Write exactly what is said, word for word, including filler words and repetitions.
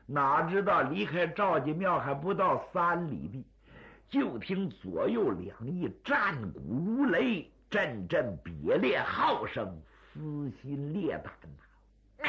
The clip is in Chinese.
哪知道离开赵家庙还不到三里地，就听左右两翼战鼓如雷，阵阵别烈号声，撕心裂胆呐！